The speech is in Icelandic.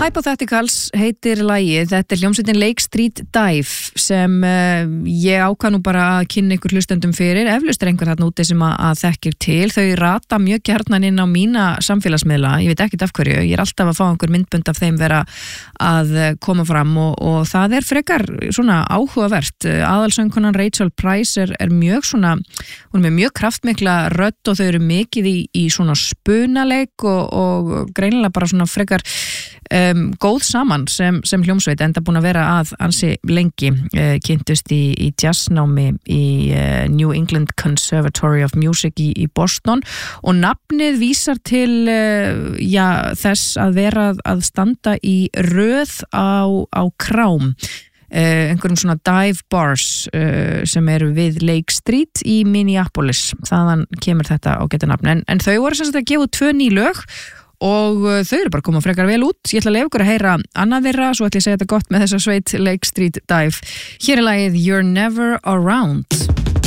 Hypotheticals heitir lagið, þetta hljómsveitin Lake Street Dive sem ég ákvað nú bara að kynna ykkur hlustendum fyrir, eflaust einhver þarna úti sem að þekkir til, þau rata mjög gjarnan inn á mína samfélagsmiðla, ég veit ekkert af hverju, ég alltaf að fá einhver myndbönd af þeim vera að koma fram og það frekar svona áhugavert, aðalsöngkonan Rachel Price mjög svona, hún með mjög kraftmikla rödd og þau eru mikið í svona spunaleik og greinilega bara svona frekar góð saman sem hljómsveit, enda búin að vera að ansi lengi, kynntust í jazznámi í New England Conservatory of Music í Boston og nafnið vísar til þess að vera að standa í röð á krám, einhverjum svona dive bars sem eru við Lake Street í Minneapolis, þaðan kemur þetta ágæta nafn, en þau voru sem sagt að gefa 2 ný lög og þau eru bara að koma frekar vel út. Ég ætla að leyfa ykkur að heyra annað þeirra, svo ætla ég að segja þetta gott með þessa sveit Lake Street Dive. Hér er lagið You're Never Around.